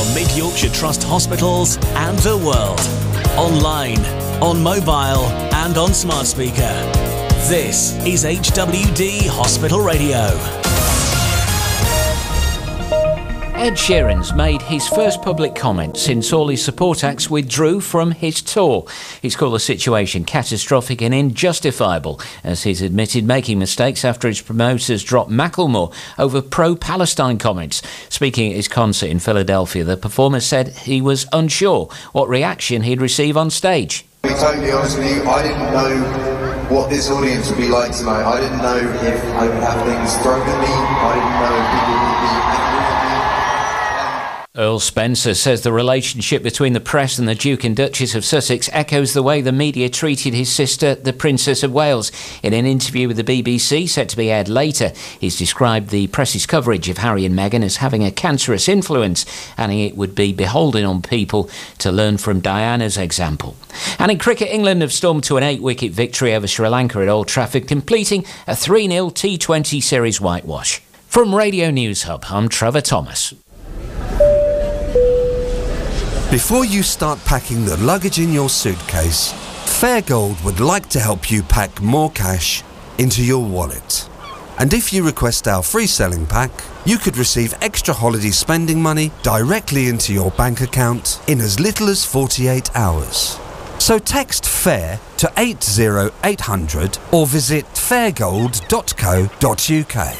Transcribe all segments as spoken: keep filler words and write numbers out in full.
from Mid Yorkshire Trust hospitals and the world. Online, on mobile and on smart speaker. This is H W D Hospital Radio. Ed Sheeran's made his first public comment since all his support acts withdrew from his tour. He's called the situation catastrophic and injustifiable, as he's admitted making mistakes after his promoters dropped Macklemore over pro-Palestine comments. Speaking at his concert in Philadelphia, the performer said he was unsure what reaction he'd receive on stage. To be totally honest with you, I didn't know what this audience would be like tonight. I didn't know if I would have things thrown at me. I didn't know if people would be angry at me. Earl Spencer says the relationship between the press and the Duke and Duchess of Sussex echoes the way the media treated his sister, the Princess of Wales. In an interview with the B B C, set to be aired later, he's described the press's coverage of Harry and Meghan as having a cancerous influence, and it would be beholden on people to learn from Diana's example. And in cricket, England have stormed to an eight-wicket victory over Sri Lanka at Old Trafford, completing a three nil T twenty series whitewash. From Radio News Hub, I'm Trevor Thomas. Before you start packing the luggage in your suitcase, Fairgold would like to help you pack more cash into your wallet. And if you request our free selling pack, you could receive extra holiday spending money directly into your bank account in as little as forty-eight hours. So text FAIR to eight zero eight hundred or visit fairgold dot co dot uk.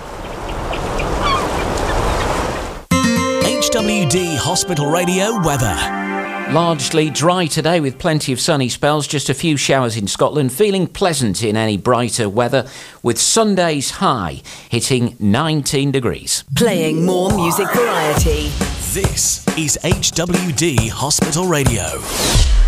H W D Hospital Radio weather. Largely dry today with plenty of sunny spells, just a few showers in Scotland, feeling pleasant in any brighter weather, with Sunday's high hitting nineteen degrees. Playing more music variety. This is H W D Hospital Radio.